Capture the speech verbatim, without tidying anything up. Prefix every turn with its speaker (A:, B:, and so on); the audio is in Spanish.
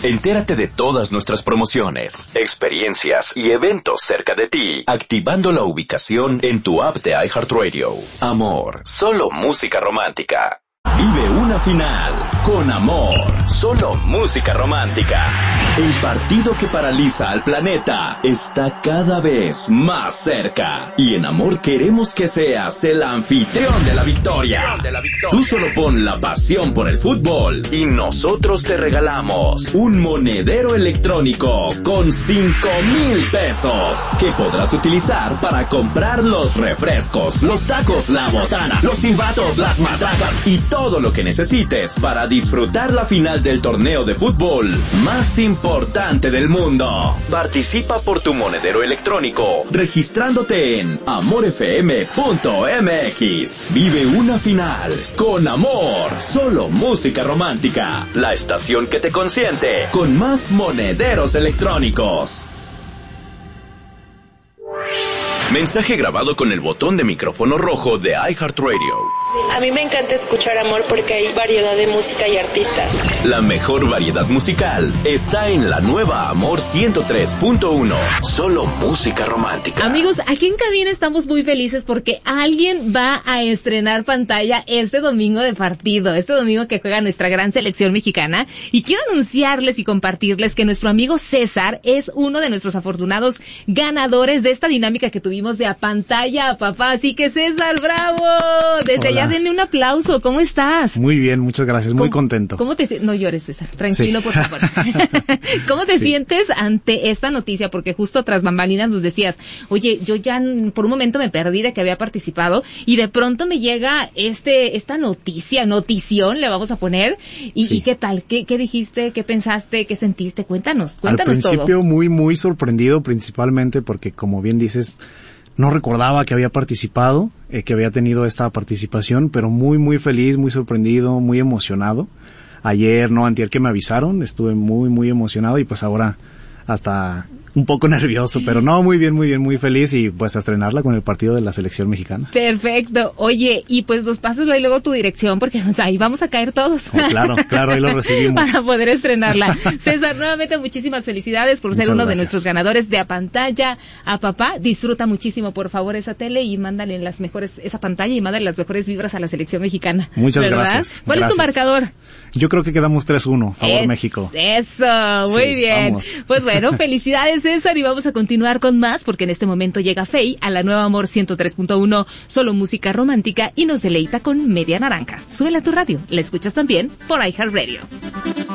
A: Entérate de todas nuestras promociones, experiencias y eventos cerca de ti, activando la ubicación en tu app de iHeartRadio. Amor, solo música romántica. Vive una final con Amor, solo música romántica. El partido que paraliza al planeta está cada vez más cerca. Y en Amor queremos que seas el anfitrión de la victoria. Tú solo pon la pasión por el fútbol y nosotros te regalamos un monedero electrónico con cinco mil pesos que podrás utilizar para comprar los refrescos, los tacos, la botana, los silbatos, las matracas y todo todo lo que necesites para disfrutar la final del torneo de fútbol más importante del mundo. Participa por tu monedero electrónico registrándote en amor f m punto m x. Vive una final con Amor, solo música romántica. La estación que te consiente con más monederos electrónicos. Mensaje grabado con el botón de micrófono rojo de iHeartRadio.
B: A mí me encanta escuchar Amor porque hay variedad de música y artistas.
A: La mejor variedad musical está en la nueva Amor ciento tres punto uno. Solo música romántica.
C: Amigos, aquí en cabina estamos muy felices porque alguien va a estrenar pantalla este domingo de partido. Este domingo que juega nuestra gran selección mexicana. Y quiero anunciarles y compartirles que nuestro amigo César es uno de nuestros afortunados ganadores de esta dinámica que tuvimos de a pantalla a papá. Así que César, bravo. Desde
D: Hola.
C: allá denle un aplauso. ¿Cómo estás?
D: Muy bien, muchas gracias. Muy
C: ¿Cómo,
D: contento.
C: ¿Cómo te No llores, César. Tranquilo,
D: Sí.
C: por favor. ¿Cómo te sí. sientes ante esta noticia? Porque justo tras bambalinas nos decías, oye, yo ya por un momento me perdí de que había participado y de pronto me llega este esta noticia, notición, le vamos a poner. ¿Y, sí. ¿y qué tal? ¿Qué, ¿Qué dijiste? ¿Qué pensaste? ¿Qué sentiste? Cuéntanos, cuéntanos
D: todo. Al principio
C: todo.
D: muy, muy sorprendido, principalmente porque, como bien dices, no recordaba que había participado, eh, que había tenido esta participación, pero muy, muy feliz, muy sorprendido, muy emocionado. Ayer, no, antier que me avisaron, estuve muy, muy emocionado y pues ahora hasta un poco nervioso, pero no, muy bien, muy bien, muy feliz y pues a estrenarla con el partido de la selección mexicana.
C: Perfecto. Oye, y pues nos pasas ahí luego tu dirección porque o sea, ahí vamos a caer todos.
D: Oh, claro, claro, ahí lo recibimos.
C: Para poder estrenarla. César, nuevamente muchísimas felicidades por
D: Muchas
C: ser uno
D: gracias.
C: de nuestros ganadores de a pantalla a papá. Disfruta muchísimo, por favor, esa tele y mándale las mejores, esa pantalla y mándale las mejores vibras a la selección mexicana.
D: Muchas
C: ¿verdad?
D: gracias.
C: ¿Cuál
D: gracias.
C: es tu marcador?
D: Yo creo que quedamos tres uno, favor
C: es,
D: México.
C: Eso, muy
D: sí,
C: bien.
D: Vamos.
C: Pues bueno, felicidades César y vamos a continuar con más porque en este momento llega Fey a la nueva Amor ciento tres punto uno, solo música romántica y nos deleita con Media Naranja. Súbela a tu radio, la escuchas también por iHeartRadio.